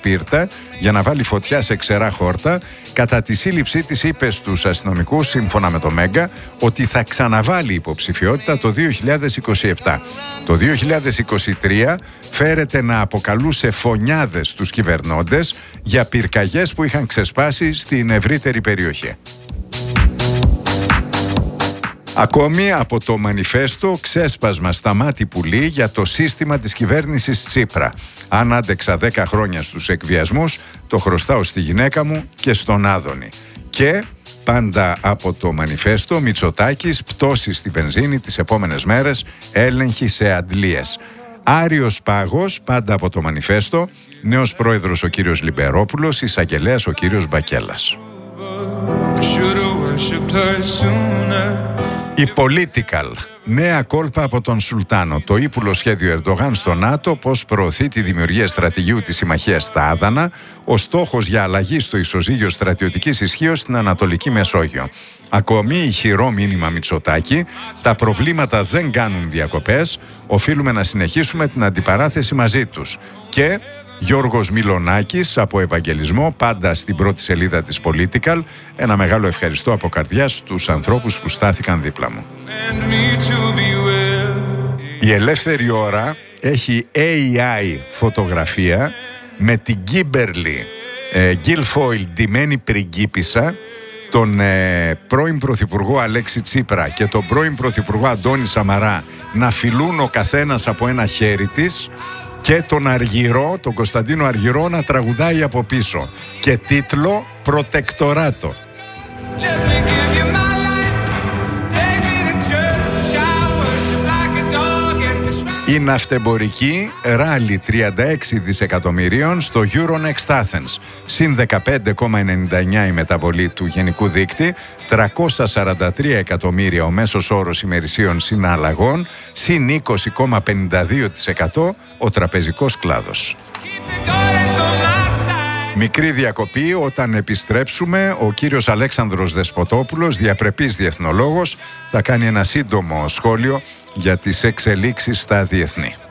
σπίρτα για να βάλει φωτιά σε ξερά χόρτα. Κατά τη σύλληψή της είπε στους αστυνομικούς, σύμφωνα με το Μέγκα, ότι θα ξαναβάλει υποψηφιότητα το 2027. Το 2023 φέρεται να αποκαλούσε φωνιάδες τους κυβερνώντες για πυρκαγιές που είχαν ξεσπάσει στην ευρύτερη περιοχή. Ακόμη από το μανιφέστο, ξέσπασμα στα μάτι πουλί για το σύστημα της κυβέρνησης Τσίπρα. Αν άντεξα 10 χρόνια στους εκβιασμούς, το χρωστάω στη γυναίκα μου και στον Άδωνη. Και πάντα από το μανιφέστο, Μητσοτάκης, πτώση στη βενζίνη τις επόμενες μέρες, έλεγχη σε αντλίες. Άριος πάγος, πάντα από το μανιφέστο, νέος πρόεδρος ο κύριος Λιμπερόπουλος, εισαγγελέας ο κύριος Μπακέλας. Η Political. Νέα κόλπα από τον Σουλτάνο. Το ύπουλο σχέδιο Ερντογάν στο ΝΑΤΟ πώς προωθεί τη δημιουργία στρατηγίου της συμμαχίας στα Άδανα, ο στόχος για αλλαγή στο ισοζύγιο στρατιωτικής ισχύως στην Ανατολική Μεσόγειο. Ακόμη ηχηρό μήνυμα Μητσοτάκη, τα προβλήματα δεν κάνουν διακοπές, οφείλουμε να συνεχίσουμε την αντιπαράθεση μαζί τους. Και Γιώργος Μιλονάκης από Ευαγγελισμό, πάντα στην πρώτη σελίδα της Political. Ένα μεγάλο ευχαριστώ από καρδιάς στους ανθρώπους που στάθηκαν δίπλα μου. Η Ελεύθερη Ώρα έχει AI φωτογραφία με την Κίμπερλι Γκίλφόιλ ντυμένη πριγκίπισσα, τον πρώην Πρωθυπουργό Αλέξη Τσίπρα και τον πρώην Πρωθυπουργό Αντώνη Σαμαρά να φιλούν ο καθένας από ένα χέρι της, και τον Αργυρό, τον Κωνσταντίνο Αργυρό, να τραγουδάει από πίσω. Και τίτλο «Προτεκτοράτο». Η ναυτεμπορική ράλι 36 δισεκατομμυρίων στο Euronext Athens. Συν 15,99 η μεταβολή του γενικού δείκτη, 343 εκατομμύρια ο μέσος όρος ημερησίων συναλλαγών, συν 20,52% ο τραπεζικός κλάδος. Μικρή διακοπή, όταν επιστρέψουμε ο κύριος Αλέξανδρος Δεσποτόπουλος, διαπρεπής διεθνολόγος, θα κάνει ένα σύντομο σχόλιο για τις εξελίξεις στα διεθνή.